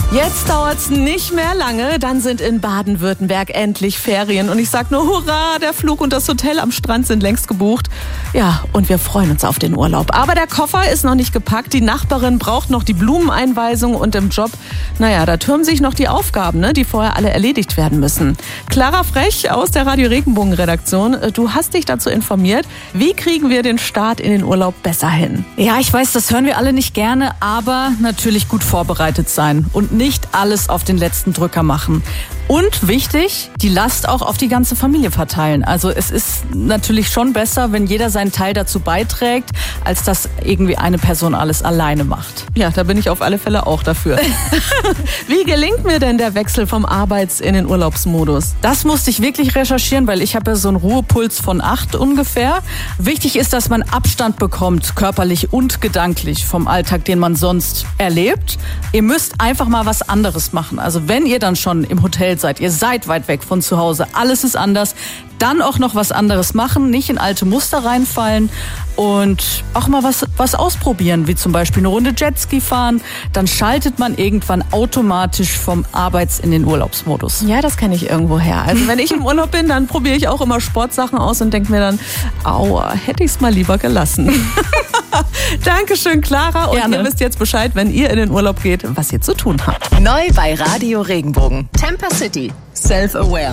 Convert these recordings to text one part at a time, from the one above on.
Jetzt dauert's nicht mehr lange, dann sind in Baden-Württemberg endlich Ferien. Und ich sag nur hurra, der Flug und das Hotel am Strand sind längst gebucht. Ja, und wir freuen uns auf den Urlaub. Aber der Koffer ist noch nicht gepackt. Die Nachbarin braucht noch die Blumeneinweisung und im Job, da türmen sich noch die Aufgaben, die vorher alle erledigt werden müssen. Clara Frech aus der Radio Regenbogen Redaktion, du hast dich dazu informiert. Wie kriegen wir den Start in den Urlaub besser hin? Ja, ich weiß, das hören wir alle nicht gerne, aber natürlich gut vorbereitet sein und nicht alles auf den letzten Drücker machen. Und wichtig, die Last auch auf die ganze Familie verteilen. Also es ist natürlich schon besser, wenn jeder seinen Teil dazu beiträgt, als dass irgendwie eine Person alles alleine macht. Ja, da bin ich auf alle Fälle auch dafür. Wie gelingt mir denn der Wechsel vom Arbeits- in den Urlaubsmodus? Das musste ich wirklich recherchieren, weil ich habe ja so einen Ruhepuls von 8 ungefähr. Wichtig ist, dass man Abstand bekommt, körperlich und gedanklich vom Alltag, den man sonst erlebt. Ihr müsst einfach mal was anderes machen. Also wenn ihr dann schon im Hotel seid, ihr seid weit weg von zu Hause, alles ist anders, dann auch noch was anderes machen, nicht in alte Muster reinfallen und auch mal was ausprobieren, wie zum Beispiel eine Runde Jetski fahren. Dann schaltet man irgendwann automatisch vom Arbeits- in den Urlaubsmodus. Ja, das kenne ich irgendwo her. Also wenn ich im Urlaub bin, dann probiere ich auch immer Sportsachen aus und denke mir dann, aua, hätte ich es mal lieber gelassen. Dankeschön, Clara. Und Gerne. Ihr wisst jetzt Bescheid, wenn ihr in den Urlaub geht, was ihr zu tun habt. Neu bei Radio Regenbogen. Temper City. Self-Aware.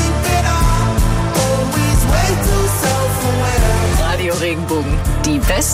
Radio Regenbogen. Die besten